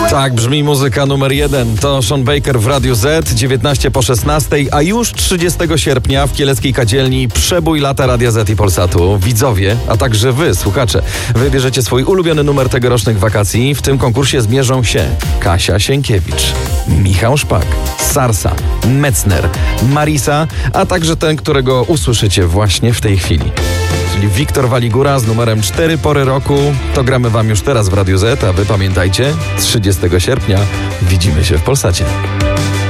Tak brzmi muzyka numer 1. To Sean Baker w Radiu Z, 19 po 16, a już 30 sierpnia w Kieleckiej Kadzielni przebój lata Radia Z i Polsatu. Widzowie, a także wy, słuchacze, wybierzecie swój ulubiony numer tegorocznych wakacji. W tym konkursie zmierzą się Kasia Sienkiewicz, Michał Szpak, Sarsa, Metzner, Marisa, a także ten, którego usłyszycie właśnie w tej chwili. Czyli Wiktor Waligura z numerem 4 pory roku. To gramy wam już teraz w Radiu Z, a wy pamiętajcie, 30 sierpnia widzimy się w Polsacie.